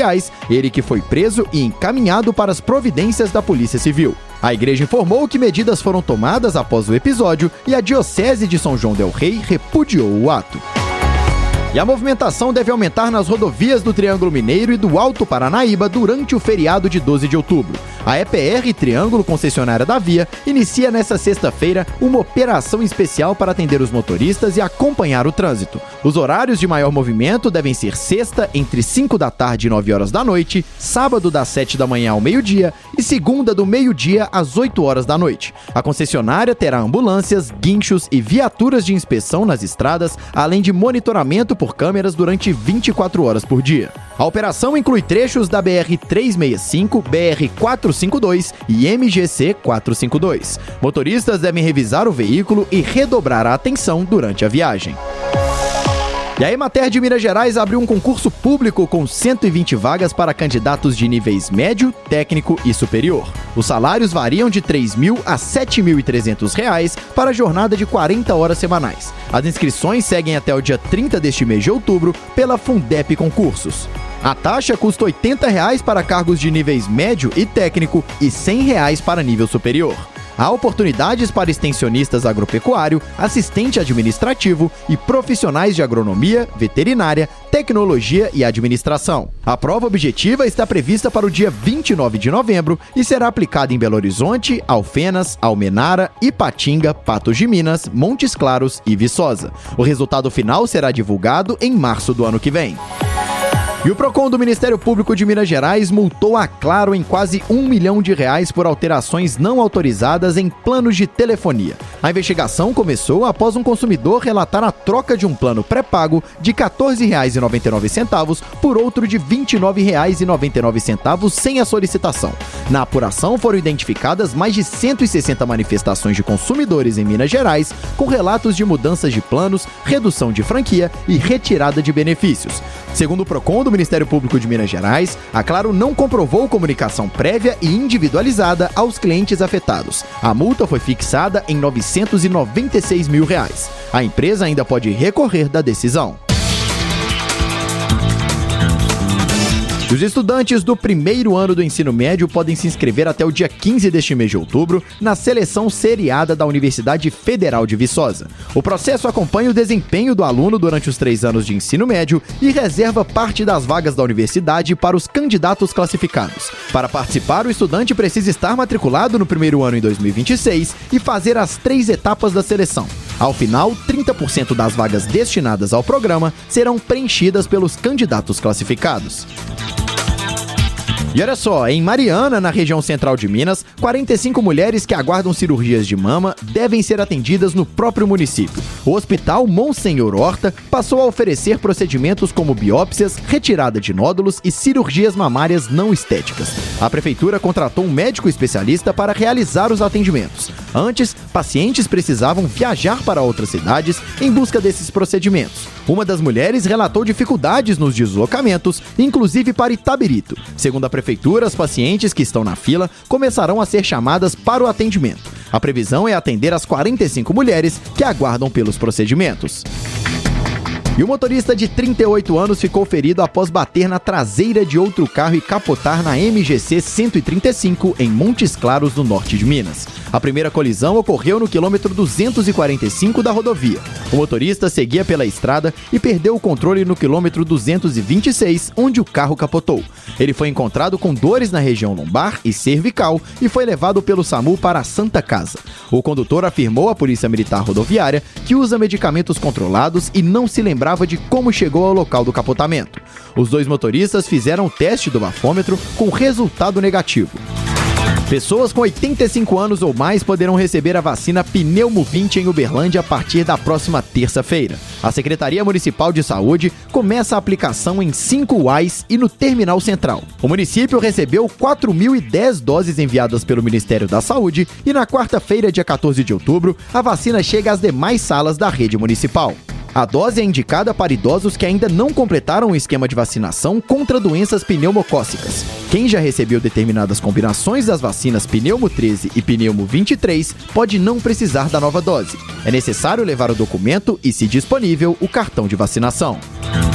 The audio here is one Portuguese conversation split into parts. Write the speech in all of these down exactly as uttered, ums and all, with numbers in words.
sociais, ele que foi preso e encaminhado para as providências da Polícia Civil. A igreja informou que medidas foram tomadas após o episódio e a Diocese de São João del Rei repudiou o ato. E a movimentação deve aumentar nas rodovias do Triângulo Mineiro e do Alto Paranaíba durante o feriado de doze de outubro. A E P R Triângulo, concessionária da via, inicia nesta sexta-feira uma operação especial para atender os motoristas e acompanhar o trânsito. Os horários de maior movimento devem ser sexta, entre cinco da tarde e nove horas da noite, sábado das sete da manhã ao meio-dia e segunda do meio-dia às oito horas da noite. A concessionária terá ambulâncias, guinchos e viaturas de inspeção nas estradas, além de monitoramento por câmeras durante vinte e quatro horas por dia. A operação inclui trechos da B R trezentos e sessenta e cinco, B R quatrocentos e cinquenta e dois e M G C quatrocentos e cinquenta e dois. Motoristas devem revisar o veículo e redobrar a atenção durante a viagem. E a Emater de Minas Gerais abriu um concurso público com cento e vinte vagas para candidatos de níveis médio, técnico e superior. Os salários variam de três mil a sete mil e trezentos reais para a jornada de quarenta horas semanais. As inscrições seguem até o dia trinta deste mês de outubro pela Fundep Concursos. A taxa custa oitenta reais para cargos de níveis médio e técnico e cem reais para nível superior. Há oportunidades para extensionistas agropecuário, assistente administrativo e profissionais de agronomia, veterinária, tecnologia e administração. A prova objetiva está prevista para o dia vinte e nove de novembro e será aplicada em Belo Horizonte, Alfenas, Almenara, Ipatinga, Patos de Minas, Montes Claros e Viçosa. O resultado final será divulgado em março do ano que vem. E o PROCON do Ministério Público de Minas Gerais multou a Claro em quase um milhão de reais por alterações não autorizadas em planos de telefonia. A investigação começou após um consumidor relatar a troca de um plano pré-pago de quatorze reais e noventa e nove centavos por outro de vinte e nove reais e noventa e nove centavos sem a solicitação. Na apuração foram identificadas mais de cento e sessenta manifestações de consumidores em Minas Gerais, com relatos de mudanças de planos, redução de franquia e retirada de benefícios. Segundo o PROCON do Ministério Público de Minas Gerais, a Claro não comprovou comunicação prévia e individualizada aos clientes afetados. A multa foi fixada em novecentos e noventa e seis mil reais. A empresa ainda pode recorrer da decisão. Os estudantes do primeiro ano do ensino médio podem se inscrever até o dia quinze deste mês de outubro na seleção seriada da Universidade Federal de Viçosa. O processo acompanha o desempenho do aluno durante os três anos de ensino médio e reserva parte das vagas da universidade para os candidatos classificados. Para participar, o estudante precisa estar matriculado no primeiro ano em dois mil e vinte e seis e fazer as três etapas da seleção. Ao final, trinta por cento das vagas destinadas ao programa serão preenchidas pelos candidatos classificados. E olha só, em Mariana, na região central de Minas, quarenta e cinco mulheres que aguardam cirurgias de mama devem ser atendidas no próprio município. O Hospital Monsenhor Horta passou a oferecer procedimentos como biópsias, retirada de nódulos e cirurgias mamárias não estéticas. A prefeitura contratou um médico especialista para realizar os atendimentos. Antes, pacientes precisavam viajar para outras cidades em busca desses procedimentos. Uma das mulheres relatou dificuldades nos deslocamentos, inclusive para Itabirito. Segundo a prefeitura, as pacientes que estão na fila começarão a ser chamadas para o atendimento. A previsão é atender as quarenta e cinco mulheres que aguardam pelos procedimentos. E o motorista de trinta e oito anos ficou ferido após bater na traseira de outro carro e capotar na M G C cento e trinta e cinco em Montes Claros, no norte de Minas. A primeira colisão ocorreu no quilômetro duzentos e quarenta e cinco da rodovia. O motorista seguia pela estrada e perdeu o controle no quilômetro duzentos e vinte e seis, onde o carro capotou. Ele foi encontrado com dores na região lombar e cervical e foi levado pelo SAMU para a Santa Casa. O condutor afirmou à Polícia Militar Rodoviária que usa medicamentos controlados e não se lembrava de como chegou ao local do capotamento. Os dois motoristas fizeram o teste do bafômetro com resultado negativo. Pessoas com oitenta e cinco anos ou mais poderão receber a vacina Pneumo vinte em Uberlândia a partir da próxima terça-feira. A Secretaria Municipal de Saúde começa a aplicação em cinco U A Is e no Terminal Central. O município recebeu quatro mil e dez doses enviadas pelo Ministério da Saúde e na quarta-feira, dia quatorze de outubro, a vacina chega às demais salas da rede municipal. A dose é indicada para idosos que ainda não completaram o esquema de vacinação contra doenças pneumocócicas. Quem já recebeu determinadas combinações das vacinas Pneumo treze e Pneumo vinte e três pode não precisar da nova dose. É necessário levar o documento e, se disponível, o cartão de vacinação.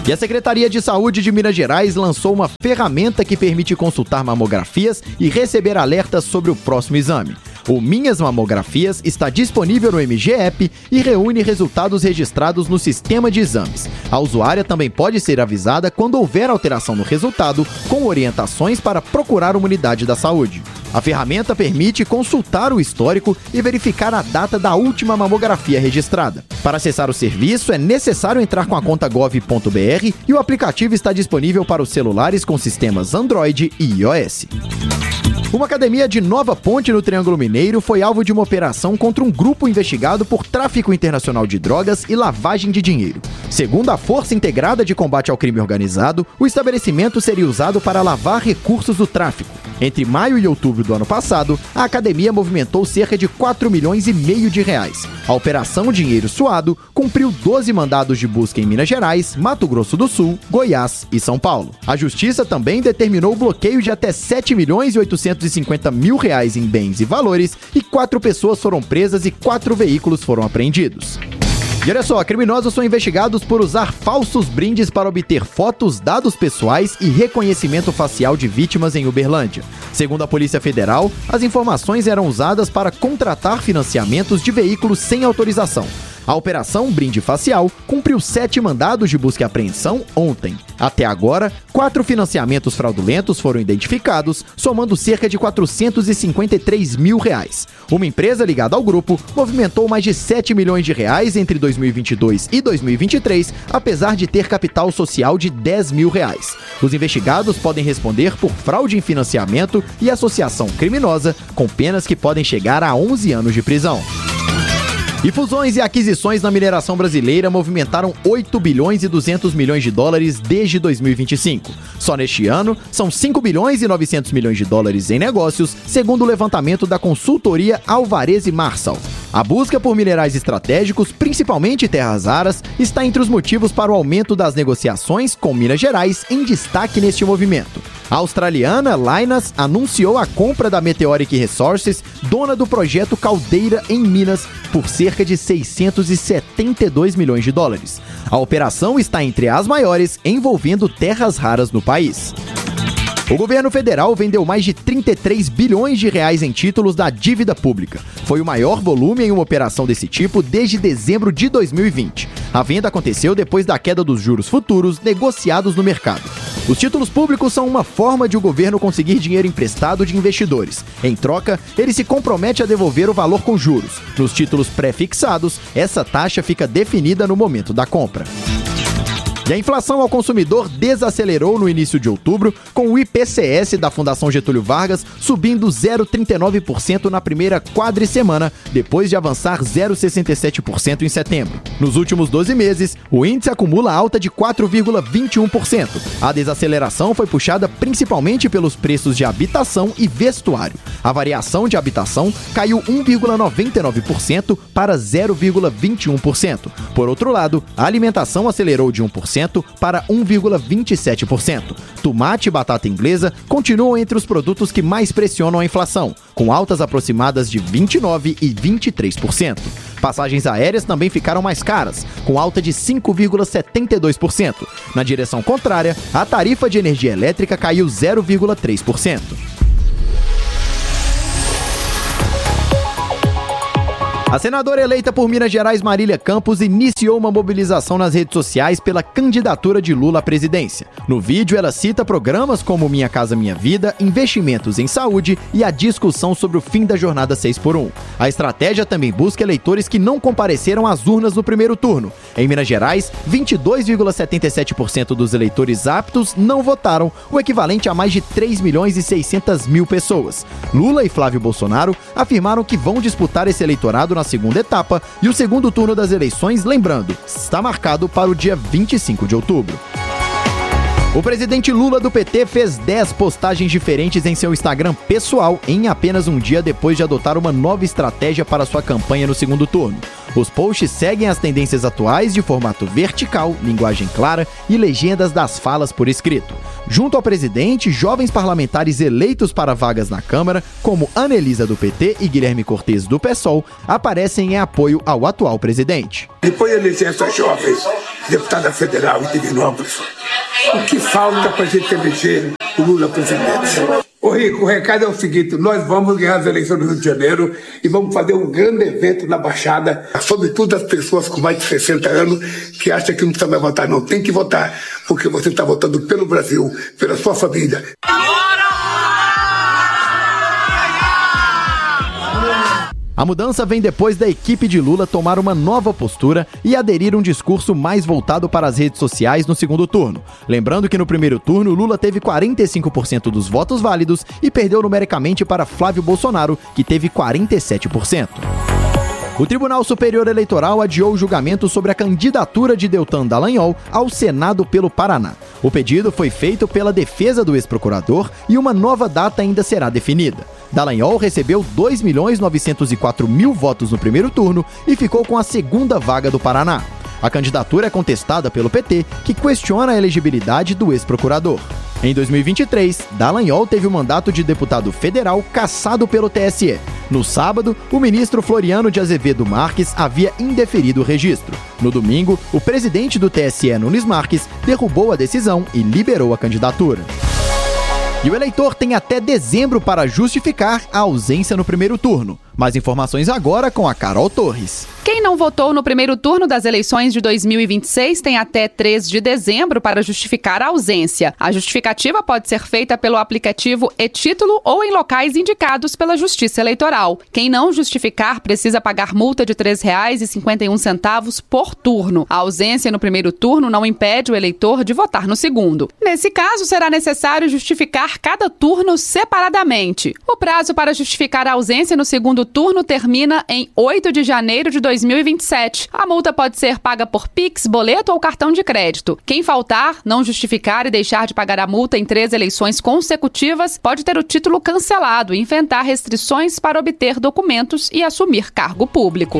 E a Secretaria de Saúde de Minas Gerais lançou uma ferramenta que permite consultar mamografias e receber alertas sobre o próximo exame. O Minhas Mamografias está disponível no M G App e reúne resultados registrados no sistema de exames. A usuária também pode ser avisada quando houver alteração no resultado, com orientações para procurar uma unidade da saúde. A ferramenta permite consultar o histórico e verificar a data da última mamografia registrada. Para acessar o serviço, é necessário entrar com a conta gov ponto br e o aplicativo está disponível para os celulares com sistemas Android e iOS. Uma academia de Nova Ponte, no Triângulo Mineiro, foi alvo de uma operação contra um grupo investigado por tráfico internacional de drogas e lavagem de dinheiro. Segundo a Força Integrada de Combate ao Crime Organizado, o estabelecimento seria usado para lavar recursos do tráfico. Entre maio e outubro do ano passado, a academia movimentou cerca de quatro milhões e meio de reais. A Operação Dinheiro Suado cumpriu doze mandados de busca em Minas Gerais, Mato Grosso do Sul, Goiás e São Paulo. A Justiça também determinou o bloqueio de até sete milhões e oitocentos e cinquenta mil reais em bens e valores e quatro pessoas foram presas e quatro veículos foram apreendidos. E olha só, criminosos são investigados por usar falsos brindes para obter fotos, dados pessoais e reconhecimento facial de vítimas em Uberlândia. Segundo a Polícia Federal, as informações eram usadas para contratar financiamentos de veículos sem autorização. A Operação Brinde Facial cumpriu sete mandados de busca e apreensão ontem. Até agora, quatro financiamentos fraudulentos foram identificados, somando cerca de quatrocentos e cinquenta e três mil reais. Uma empresa ligada ao grupo movimentou mais de sete milhões de reais entre dois mil e vinte e dois e dois mil e vinte e três, apesar de ter capital social de dez mil reais. Os investigados podem responder por fraude em financiamento e associação criminosa, com penas que podem chegar a onze anos de prisão. E fusões e aquisições na mineração brasileira movimentaram oito bilhões e duzentos milhões de dólares desde dois mil e vinte e cinco. Só neste ano, são cinco bilhões e novecentos milhões de dólares em negócios, segundo o levantamento da consultoria Alvarez e Marçal. A busca por minerais estratégicos, principalmente terras raras, está entre os motivos para o aumento das negociações com Minas Gerais em destaque neste movimento. A australiana Lynas anunciou a compra da Meteoric Resources, dona do projeto Caldeira em Minas, por cerca de seiscentos e setenta e dois milhões de dólares. A operação está entre as maiores, envolvendo terras raras no país. O governo federal vendeu mais de trinta e três bilhões de reais em títulos da dívida pública. Foi o maior volume em uma operação desse tipo desde dezembro de dois mil e vinte. A venda aconteceu depois da queda dos juros futuros negociados no mercado. Os títulos públicos são uma forma de o governo conseguir dinheiro emprestado de investidores. Em troca, ele se compromete a devolver o valor com juros. Nos títulos pré-fixados, essa taxa fica definida no momento da compra. E a inflação ao consumidor desacelerou no início de outubro, com o I P C S da Fundação Getúlio Vargas subindo zero vírgula trinta e nove por cento na primeira quadricemana, depois de avançar zero vírgula sessenta e sete por cento em setembro. Nos últimos doze meses, o índice acumula alta de quatro vírgula vinte e um por cento. A desaceleração foi puxada principalmente pelos preços de habitação e vestuário. A variação de habitação caiu um vírgula noventa e nove por cento para zero vírgula vinte e um por cento. Por outro lado, a alimentação acelerou de um por cento para um vírgula vinte e sete por cento. Tomate e batata inglesa continuam entre os produtos que mais pressionam a inflação, com altas aproximadas de vinte e nove por cento e vinte e três por cento. Passagens aéreas também ficaram mais caras, com alta de cinco vírgula setenta e dois por cento. Na direção contrária, a tarifa de energia elétrica caiu zero vírgula três por cento. A senadora eleita por Minas Gerais, Marília Campos, iniciou uma mobilização nas redes sociais pela candidatura de Lula à presidência. No vídeo, ela cita programas como Minha Casa Minha Vida, investimentos em saúde e a discussão sobre o fim da jornada seis por um. A estratégia também busca eleitores que não compareceram às urnas no primeiro turno. Em Minas Gerais, vinte e dois vírgula setenta e sete por cento dos eleitores aptos não votaram, o equivalente a mais de três milhões e seiscentas mil pessoas. Lula e Flávio Bolsonaro afirmaram que vão disputar esse eleitorado na segunda etapa, e o segundo turno das eleições, lembrando, está marcado para o dia vinte e cinco de outubro. O presidente Lula do P T fez dez postagens diferentes em seu Instagram pessoal em apenas um dia depois de adotar uma nova estratégia para sua campanha no segundo turno. Os posts seguem as tendências atuais de formato vertical, linguagem clara e legendas das falas por escrito. Junto ao presidente, jovens parlamentares eleitos para vagas na Câmara, como Anelisa do P T e Guilherme Cortes do PSOL, aparecem em apoio ao atual presidente. Depois de eleger essa jovem deputada federal de Divinópolis, o que falta para a gente eleger o Lula presidente? Ô Rico, o recado é o seguinte: nós vamos ganhar as eleições do Rio de Janeiro e vamos fazer um grande evento na Baixada, sobretudo as pessoas com mais de sessenta anos que acham que não precisa mais votar. Não, tem que votar, porque você está votando pelo Brasil, pela sua família. A mudança vem depois da equipe de Lula tomar uma nova postura e aderir um discurso mais voltado para as redes sociais no segundo turno. Lembrando que no primeiro turno, Lula teve quarenta e cinco por cento dos votos válidos e perdeu numericamente para Flávio Bolsonaro, que teve quarenta e sete por cento. O Tribunal Superior Eleitoral adiou o julgamento sobre a candidatura de Deltan Dallagnol ao Senado pelo Paraná. O pedido foi feito pela defesa do ex-procurador e uma nova data ainda será definida. Dallagnol recebeu dois milhões novecentos e quatro mil votos no primeiro turno e ficou com a segunda vaga do Paraná. A candidatura é contestada pelo P T, que questiona a elegibilidade do ex-procurador. Em dois mil e vinte e três, Dallagnol teve o mandato de deputado federal cassado pelo T S E. No sábado, o ministro Floriano de Azevedo Marques havia indeferido o registro. No domingo, o presidente do T S E, Nunes Marques, derrubou a decisão e liberou a candidatura. E o eleitor tem até dezembro para justificar a ausência no primeiro turno. Mais informações agora com a Carol Torres. Quem não votou no primeiro turno das eleições de dois mil e vinte e seis tem até três de dezembro para justificar a ausência. A justificativa pode ser feita pelo aplicativo e-Título ou em locais indicados pela Justiça Eleitoral. Quem não justificar precisa pagar multa de três reais e cinquenta e um centavos por turno. A ausência no primeiro turno não impede o eleitor de votar no segundo. Nesse caso, será necessário justificar cada turno separadamente. O prazo para justificar a ausência no segundo turno termina em oito de janeiro de dois mil e vinte e sete. A multa pode ser paga por Pix, boleto ou cartão de crédito. Quem faltar, não justificar e deixar de pagar a multa em três eleições consecutivas pode ter o título cancelado e enfrentar restrições para obter documentos e assumir cargo público.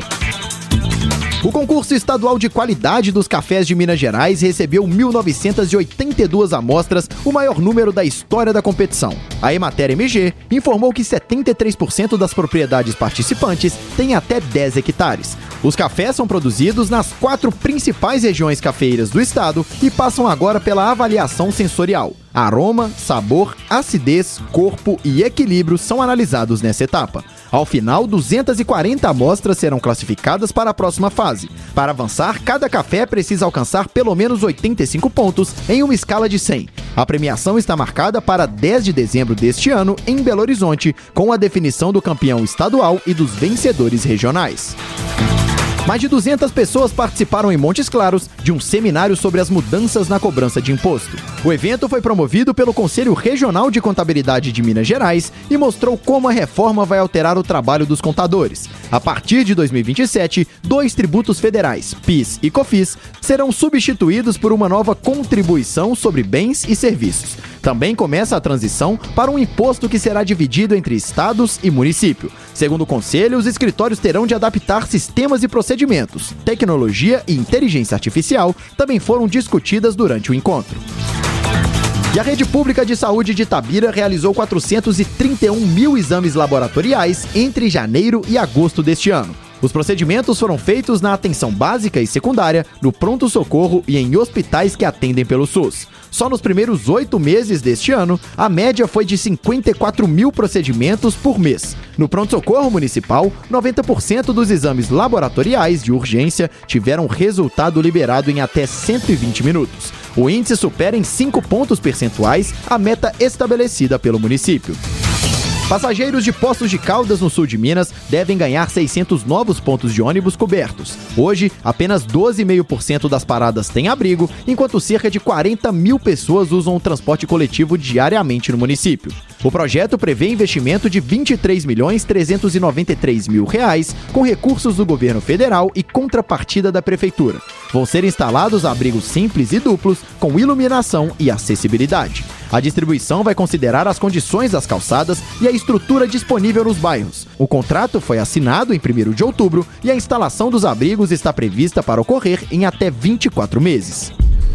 O concurso estadual de qualidade dos cafés de Minas Gerais recebeu mil novecentas e oitenta e duas amostras, o maior número da história da competição. A Emater M G informou que setenta e três por cento das propriedades participantes têm até dez hectares. Os cafés são produzidos nas quatro principais regiões cafeeiras do estado e passam agora pela avaliação sensorial. Aroma, sabor, acidez, corpo e equilíbrio são analisados nessa etapa. Ao final, duzentas e quarenta amostras serão classificadas para a próxima fase. Para avançar, cada café precisa alcançar pelo menos oitenta e cinco pontos em uma escala de cem. A premiação está marcada para dez de dezembro deste ano em Belo Horizonte, com a definição do campeão estadual e dos vencedores regionais. Mais de duzentas pessoas participaram em Montes Claros de um seminário sobre as mudanças na cobrança de imposto. O evento foi promovido pelo Conselho Regional de Contabilidade de Minas Gerais e mostrou como a reforma vai alterar o trabalho dos contadores. A partir de dois mil e vinte e sete, dois tributos federais, PIS e COFINS, serão substituídos por uma nova contribuição sobre bens e serviços. Também começa a transição para um imposto que será dividido entre estados e município. Segundo o Conselho, os escritórios terão de adaptar sistemas e procedimentos. Tecnologia e inteligência artificial também foram discutidas durante o encontro. E a Rede Pública de Saúde de Itabira realizou quatrocentos e trinta e um mil exames laboratoriais entre janeiro e agosto deste ano. Os procedimentos foram feitos na atenção básica e secundária, no pronto-socorro e em hospitais que atendem pelo SUS. Só nos primeiros oito meses deste ano, a média foi de cinquenta e quatro mil procedimentos por mês. No pronto-socorro municipal, noventa por cento dos exames laboratoriais de urgência tiveram resultado liberado em até cento e vinte minutos. O índice supera em cinco pontos percentuais a meta estabelecida pelo município. Passageiros de Poços de Caldas, no sul de Minas, devem ganhar seiscentos novos pontos de ônibus cobertos. Hoje, apenas doze vírgula cinco por cento das paradas têm abrigo, enquanto cerca de quarenta mil pessoas usam o transporte coletivo diariamente no município. O projeto prevê investimento de vinte e três milhões trezentos e noventa e três mil reais com recursos do governo federal e contrapartida da prefeitura. Vão ser instalados abrigos simples e duplos com iluminação e acessibilidade. A distribuição vai considerar as condições das calçadas e a estrutura disponível nos bairros. O contrato foi assinado em primeiro de outubro e a instalação dos abrigos está prevista para ocorrer em até vinte e quatro meses.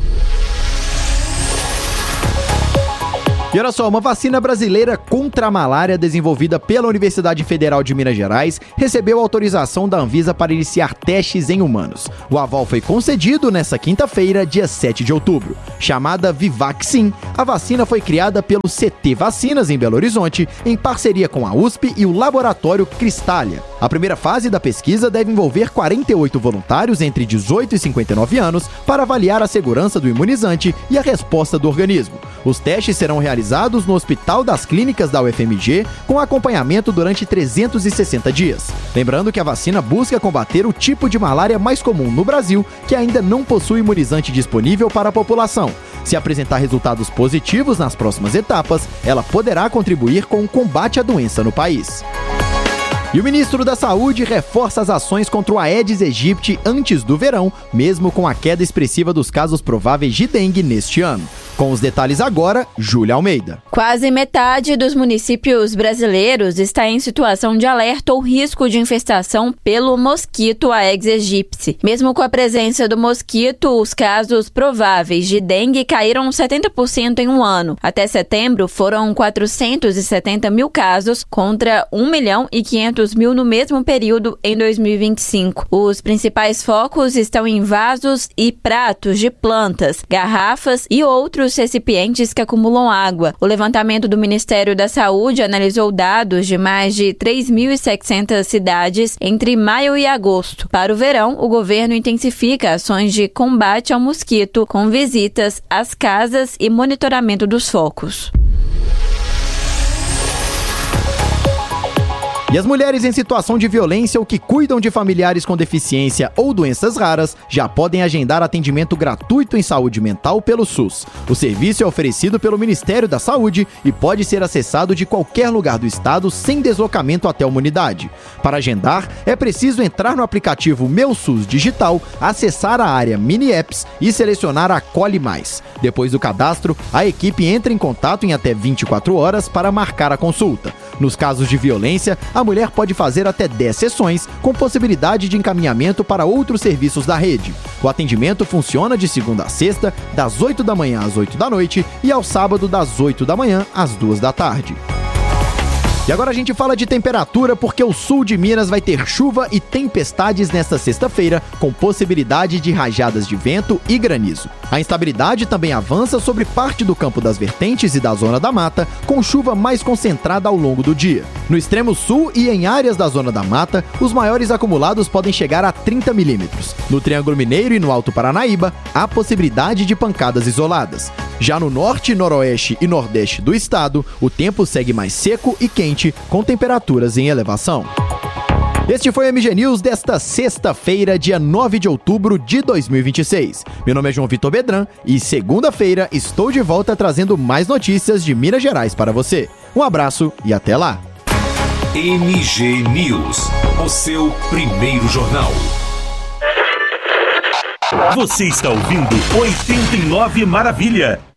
E olha só, uma vacina brasileira contra a malária desenvolvida pela Universidade Federal de Minas Gerais recebeu autorização da Anvisa para iniciar testes em humanos. O aval foi concedido nesta quinta-feira, dia sete de outubro. Chamada Vivaxin, a vacina foi criada pelo C T Vacinas em Belo Horizonte, em parceria com a U S P e o laboratório Cristália. A primeira fase da pesquisa deve envolver quarenta e oito voluntários entre dezoito e cinquenta e nove anos para avaliar a segurança do imunizante e a resposta do organismo. Os testes serão realizados no Hospital das Clínicas da U F M G, com acompanhamento durante trezentos e sessenta dias. Lembrando que a vacina busca combater o tipo de malária mais comum no Brasil, que ainda não possui imunizante disponível para a população. Se apresentar resultados positivos nas próximas etapas, ela poderá contribuir com o combate à doença no país. E o ministro da Saúde reforça as ações contra o Aedes aegypti antes do verão, mesmo com a queda expressiva dos casos prováveis de dengue neste ano. Com os detalhes agora, Júlia Almeida. Quase metade dos municípios brasileiros está em situação de alerta ou risco de infestação pelo mosquito Aedes aegypti. Mesmo com a presença do mosquito, os casos prováveis de dengue caíram setenta por cento em um ano. Até setembro, foram quatrocentos e setenta mil casos contra um milhão e quinhentos mil no mesmo período em dois mil e vinte e cinco. Os principais focos estão em vasos e pratos de plantas, garrafas e outros recipientes que acumulam água. O levantamento do Ministério da Saúde analisou dados de mais de três mil e setecentas cidades entre maio e agosto. Para o verão, o governo intensifica ações de combate ao mosquito, com visitas às casas e monitoramento dos focos. E as mulheres em situação de violência ou que cuidam de familiares com deficiência ou doenças raras já podem agendar atendimento gratuito em saúde mental pelo SUS. O serviço é oferecido pelo Ministério da Saúde e pode ser acessado de qualquer lugar do estado sem deslocamento até uma unidade. Para agendar, é preciso entrar no aplicativo Meu SUS Digital, acessar a área Mini Apps e selecionar Acolhe Mais. Depois do cadastro, a equipe entra em contato em até vinte e quatro horas para marcar a consulta. Nos casos de violência, a mulher pode fazer até dez sessões, com possibilidade de encaminhamento para outros serviços da rede. O atendimento funciona de segunda a sexta, das oito da manhã às oito da noite e ao sábado das oito da manhã às duas da tarde. E agora a gente fala de temperatura porque o sul de Minas vai ter chuva e tempestades nesta sexta-feira, com possibilidade de rajadas de vento e granizo. A instabilidade também avança sobre parte do Campo das Vertentes e da Zona da Mata, com chuva mais concentrada ao longo do dia. No extremo sul e em áreas da Zona da Mata, os maiores acumulados podem chegar a trinta milímetros. No Triângulo Mineiro e no Alto Paranaíba, há possibilidade de pancadas isoladas. Já no norte, noroeste e nordeste do estado, o tempo segue mais seco e quente, com temperaturas em elevação. Este foi o M G News desta sexta-feira, dia nove de outubro de dois mil e vinte e seis. Meu nome é João Vitor Bedran e segunda-feira estou de volta trazendo mais notícias de Minas Gerais para você. Um abraço e até lá! M G News, o seu primeiro jornal. Você está ouvindo oitenta e nove Maravilha.